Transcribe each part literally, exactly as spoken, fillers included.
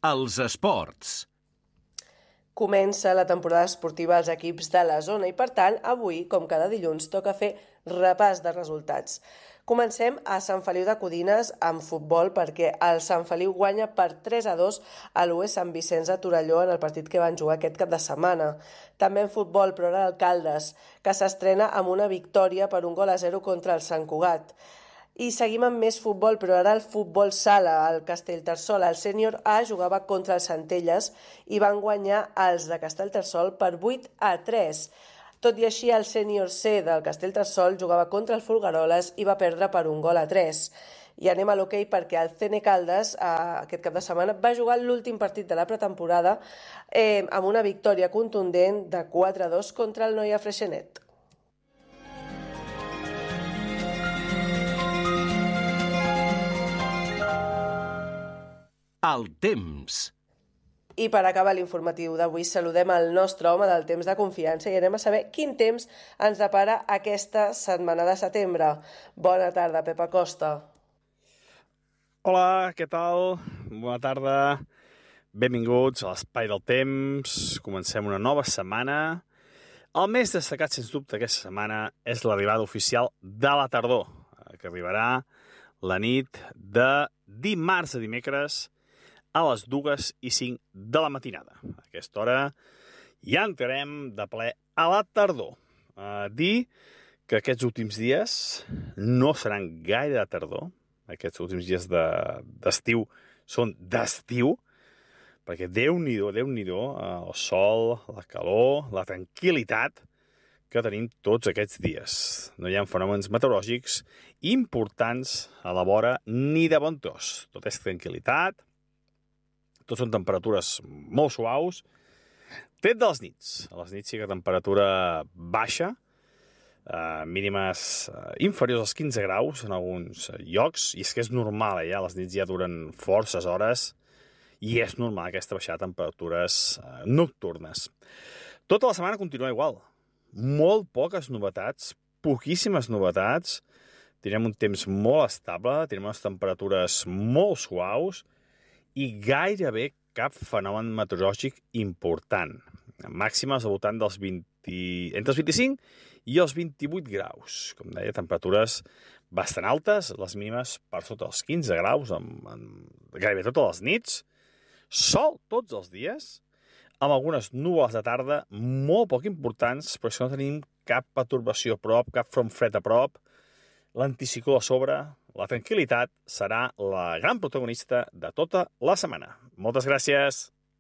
Els esports. Comença la temporada esportiva als equips de la zona i, per tant, avui, com cada dilluns, toca fer repàs de resultats. Comencem a Sant Feliu de Codines amb futbol perquè el Sant Feliu guanya per tres a dos a l'U E Sant Vicenç de Torelló en el partit que van jugar aquest cap de setmana. També en futbol, però ara el Caldes, que s'estrena amb una victòria per un gol a zero contra el Sant Cugat. I seguim amb més futbol, però ara el futbol sala, el Castellterçol. El sènior A jugava contra el Centelles i van guanyar els de Castellterçol per vuit a tres. Tot i així, el sènior C del Castellterçol jugava contra el Folgueroles i va perdre per un gol a tres. I anem a l'hoquei perquè el C N Caldes aquest cap de setmana va jugar l'últim partit de la pretemporada eh, amb una victòria contundent de quatre a dos contra el Noia Freixenet. El temps. I per acabar l'informatiu d'avui saludem el nostre home del temps de confiança i anem a saber quin temps ens depara aquesta setmana de setembre. Bona tarda, Pep Acosta. Hola, què tal? Bona tarda. Benvinguts a l'Espai del Temps. Comencem una nova setmana. El més destacat, sens dubte, aquesta setmana és l'arribada oficial de la tardor, que arribarà la nit de dimarts a dimecres a les dues i cinc de la matinada. A aquesta hora ja entrarem de ple a la tardor. Uh, dir que aquests últims dies no seran gaire de tardor. Aquests últims dies de, d'estiu són d'estiu, perquè Déu-n'hi-do, Déu-n'hi-do, uh, el sol, la calor, la tranquil·litat que tenim tots aquests dies. No hi ha fenòmens meteorològics importants a la vora ni de bon tros. Tot és tranquil·litat, tots són temperatures molt suaus, tret de les nits. A les nits sí que temperatura baixa, eh, mínimes eh, inferiors als quinze graus en alguns llocs, i és que és normal, eh, ja les nits ja duren forces hores, i és normal aquesta baixada de temperatures eh, nocturnes. Tota la setmana continua igual. Molt poques novetats, poquíssimes novetats, tindrem un temps molt estable, tindrem unes temperatures molt suaus, i gairebé cap fenomen meteorològic important. Màximes al voltant dels vint, entre els vint-i-cinc i els vint-i-vuit graus. Com deia, temperatures bastant altes, les mínimes per sota els quinze graus, en, en gairebé totes les nits. Sol tots els dies, amb algunes núvols de tarda molt poc importants, però si no tenim cap pertorbació a prop, cap front fred a prop, l'anticicló a sobre, la tranquil·litat serà la gran protagonista de tota la setmana. Moltes gràcies!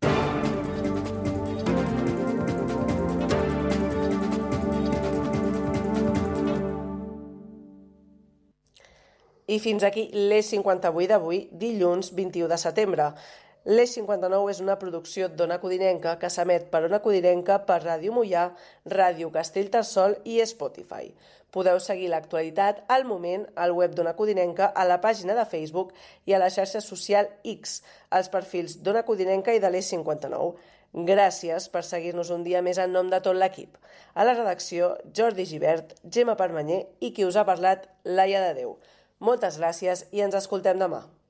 I fins aquí l'E cinquanta-vuit d'avui, dilluns vint-i-u de setembre. L'E cinquanta-nou és una producció d'Ona Codinenca que s'emet per Ona Codinenca per Ràdio Moià, Ràdio Castellterçol i Spotify. Podeu seguir l'actualitat al moment al web d'Ona Codinenca, a la pàgina de Facebook i a la xarxa social X, als perfils d'Ona Codinenca i de l'E cinquanta-nou. Gràcies per seguir-nos un dia més en nom de tot l'equip. A la redacció, Jordi Gibert, Gemma Permanyer i qui us ha parlat, Laia de Déu. Moltes gràcies i ens escoltem demà.